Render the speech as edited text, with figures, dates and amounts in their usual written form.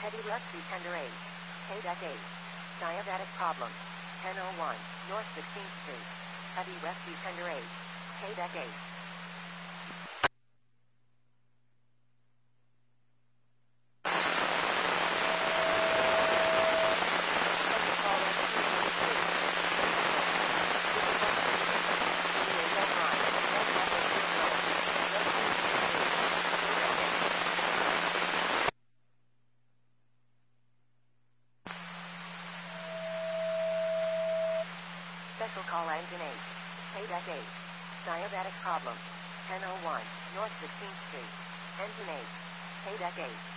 Heavy rescue tender 8. KDEC 8. Diabetic problem. 1001 North 16th Street. Heavy rescue tender 8. KDEC 8. Special call engine 8. KDEC 8. Diabetic problem. 1001 North 16th Street. Engine 8. KDEC 8.